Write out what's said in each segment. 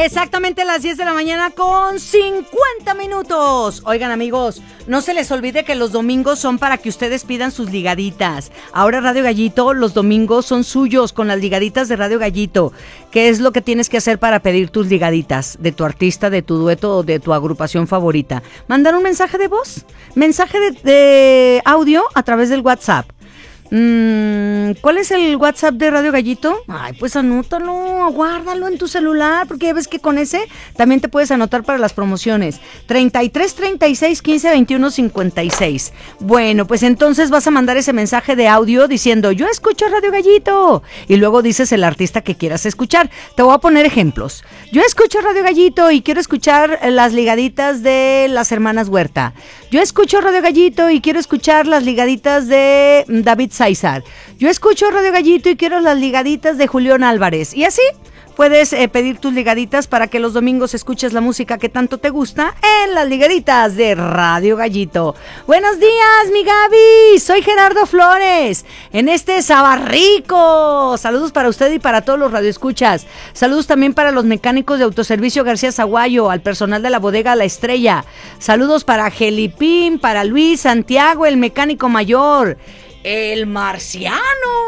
Exactamente las 10 de la mañana con 50 minutos. Oigan, amigos, no se les olvide que los domingos son para que ustedes pidan sus ligaditas. Ahora Radio Gallito, los domingos son suyos con las ligaditas de Radio Gallito. ¿Qué es lo que tienes que hacer para pedir tus ligaditas de tu artista, de tu dueto o de tu agrupación favorita? Mandar un mensaje de voz, mensaje de audio a través del WhatsApp. ¿Cuál es el WhatsApp de Radio Gallito? Ay, pues anótalo, guárdalo en tu celular, porque ya ves que con ese también te puedes anotar para las promociones. 33 36 15 21 56. Bueno, pues entonces vas a mandar ese mensaje de audio diciendo, yo escucho Radio Gallito, y luego dices el artista que quieras escuchar. Te voy a poner ejemplos. Yo escucho Radio Gallito y quiero escuchar las ligaditas de las hermanas Huerta. Yo escucho Radio Gallito y quiero escuchar las ligaditas de David Sáizar. Yo escucho Radio Gallito y quiero las ligaditas de Julián Álvarez. Y así puedes pedir tus ligaditas para que los domingos escuches la música que tanto te gusta en las ligaditas de Radio Gallito. Buenos días, mi Gaby. Soy Gerardo Flores. En este Sabarrico. Saludos para usted y para todos los radioescuchas. Saludos también para los mecánicos de Autoservicio García Zaguayo, al personal de la bodega La Estrella. Saludos para Gelipín, para Luis, Santiago, el mecánico mayor. El marciano.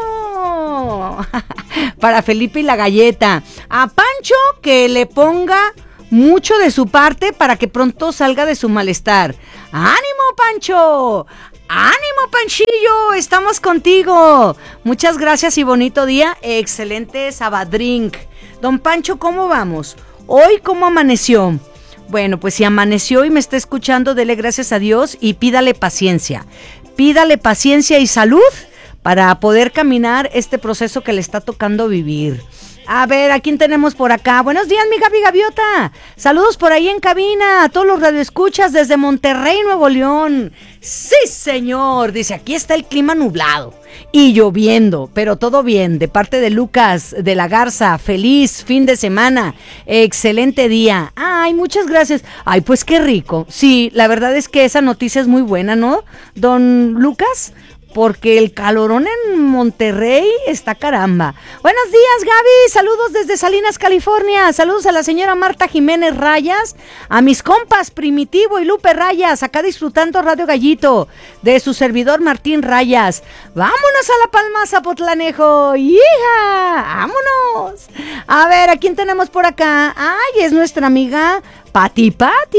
Para Felipe y la galleta. A Pancho, que le ponga mucho de su parte para que pronto salga de su malestar. ¡Ánimo, Pancho! ¡Ánimo, Panchillo! Estamos contigo. Muchas gracias y bonito día. Excelente Sabadrink. Don Pancho, ¿cómo vamos? Hoy, ¿cómo amaneció? Bueno, pues si amaneció y me está escuchando, dele gracias a Dios y pídale paciencia. Pídale paciencia y salud para poder caminar este proceso que le está tocando vivir. A ver, ¿a quién tenemos por acá? Buenos días, mi Gaby Gaviota. Saludos por ahí en cabina a todos los radioescuchas desde Monterrey, Nuevo León. Sí, señor. Dice, aquí está el clima nublado y lloviendo, pero todo bien. De parte de Lucas de la Garza, feliz fin de semana. Excelente día. Ay, muchas gracias. Ay, pues qué rico. Sí, la verdad es que esa noticia es muy buena, ¿no, don Lucas? Porque el calorón en Monterrey está caramba. Buenos días, Gaby. Saludos desde Salinas, California. Saludos a la señora Marta Jiménez Rayas, a mis compas Primitivo y Lupe Rayas, acá disfrutando Radio Gallito, de su servidor Martín Rayas. Vámonos a La Palma, Zapotlanejo. ¡Hija! ¡Vámonos! A ver, ¿a quién tenemos por acá? Ay, es nuestra amiga Pati.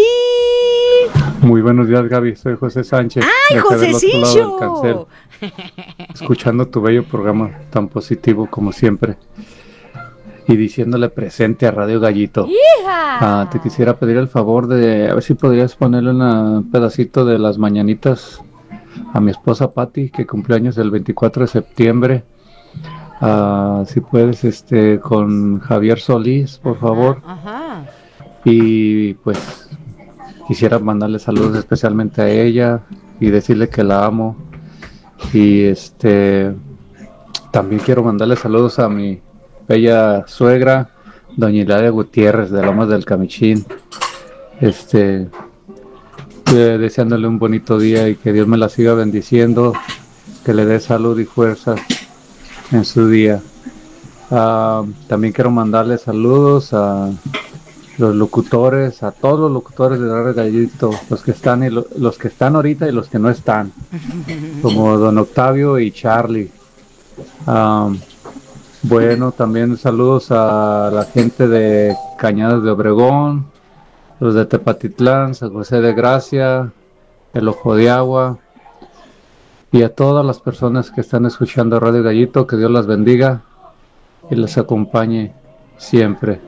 Muy buenos días, Gaby. Soy José Sánchez. ¡Ay, Josécillo! Escuchando tu bello programa tan positivo como siempre y diciéndole presente a Radio Gallito. Te quisiera pedir el favor de a ver si podrías ponerle un pedacito de las mañanitas a mi esposa Pati, que cumple años el 24 de septiembre. Si puedes, con Javier Solís, por favor. Ajá. Y pues quisiera mandarle saludos especialmente a ella y decirle que la amo. Y también quiero mandarle saludos a mi bella suegra, doña Hilaria Gutiérrez de Lomas del Camichín. Deseándole un bonito día y que Dios me la siga bendiciendo, que le dé salud y fuerza en su día. También quiero mandarle saludos a los locutores, a todos los locutores de Radio Gallito, los que están y los que están ahorita y los que no están, como don Octavio y Charlie. Bueno, también saludos a la gente de Cañadas de Obregón, los de Tepatitlán, San José de Gracia, el Ojo de Agua, y a todas las personas que están escuchando Radio Gallito, que Dios las bendiga y les acompañe siempre.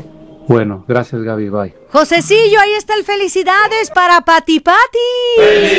Bueno, gracias, Gaby, bye. Josecillo, ahí está el felicidades para Pati.